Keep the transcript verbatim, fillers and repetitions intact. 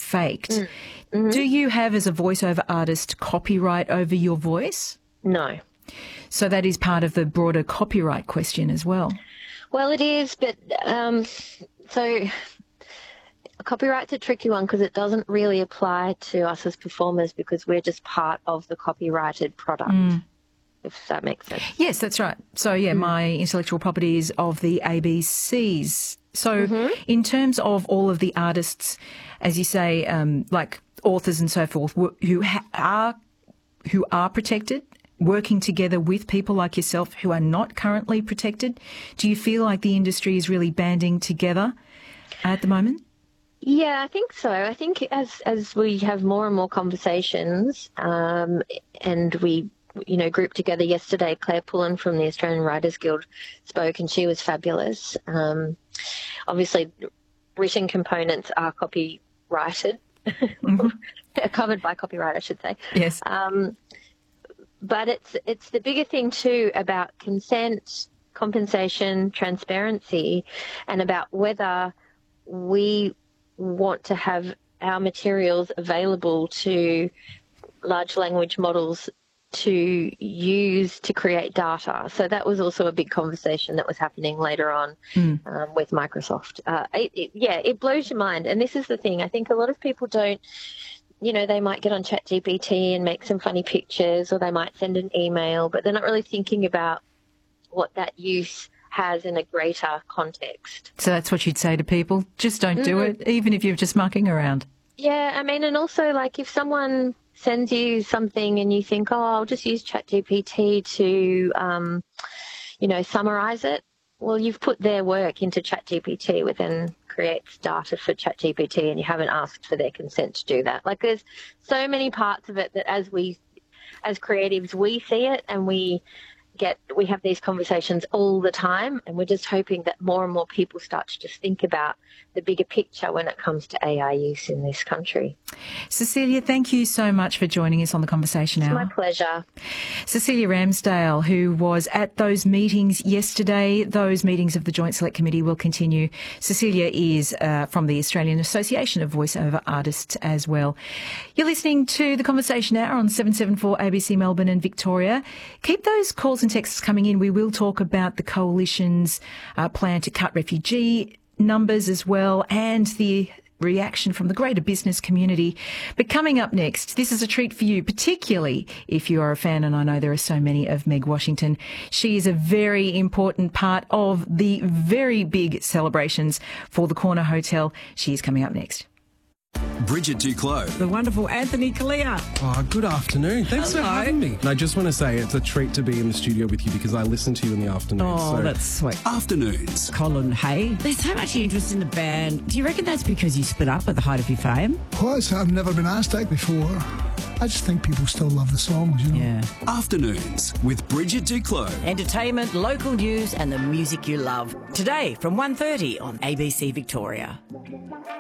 faked. Mm. Mm-hmm. Do you have, as a voiceover artist, copyright over your voice? No. So that is part of the broader copyright question as well. Well, it is, but um, so copyright's a tricky one because it doesn't really apply to us as performers because we're just part of the copyrighted product, mm. if that makes sense. Yes, that's right. So, yeah, mm. my intellectual property is of the A B Cs. So mm-hmm. in terms of all of the artists, as you say, um, like authors and so forth, who ha- are who are protected, working together with people like yourself who are not currently protected, do you feel like the industry is really banding together at the moment? Yeah, I think so. I think as as we have more and more conversations um, and we, you know, grouped together yesterday, Claire Pullen from the Australian Writers Guild spoke and she was fabulous. Um, obviously, written components are copyrighted, mm-hmm. covered by copyright, I should say. Yes. Um, but it's it's the bigger thing too about consent, compensation, transparency, and about whether we want to have our materials available to large language models to use to create data. So that was also a big conversation that was happening later on mm. um, with Microsoft. Uh, it, it, yeah, it blows your mind. And this is the thing. I think a lot of people don't, you know, they might get on ChatGPT and make some funny pictures, or they might send an email, but they're not really thinking about what that use has in a greater context. So that's what you'd say to people? Just don't do mm-hmm. it, even if you're just mucking around. Yeah, I mean, and also, like, if someone sends you something and you think, oh, I'll just use ChatGPT to, um, you know, summarize it, well, you've put their work into ChatGPT, which then creates data for ChatGPT, and you haven't asked for their consent to do that. Like, there's so many parts of it that as we, as creatives, we see it and we get, we have these conversations all the time, and we're just hoping that more and more people start to just think about the bigger picture when it comes to A I use in this country. Cecilia, thank you so much for joining us on the Conversation Hour. It's my pleasure. Cecilia Ramsdale, who was at those meetings yesterday. Those meetings of the Joint Select Committee will continue. Cecilia is uh, from the Australian Association of Voiceover Artists as well. You're listening to the Conversation Hour on seven seventy-four A B C Melbourne and Victoria. Keep those calls and texts coming in. We will talk about the Coalition's uh, plan to cut refugee numbers as well, and the reaction from the greater business community. But coming up next, this is a treat for you, particularly if you are a fan, and I know there are so many, of Meg Washington. She is a very important part of the very big celebrations for the Corner Hotel. She is coming up next. Bridget Duclos. The wonderful Anthony Kalia. Oh, good afternoon. Thanks Hello. for having me. And I just want to say it's a treat to be in the studio with you because I listen to you in the afternoons. Oh, so. that's sweet. Afternoons. Colin Hay. There's so much interest in the band. Do you reckon that's because you split up at the height of your fame? Plus, I've never been asked that before. I just think people still love the songs, you know. Yeah. Afternoons with Bridget Duclos. Entertainment, local news and the music you love. Today from one thirty on A B C Victoria.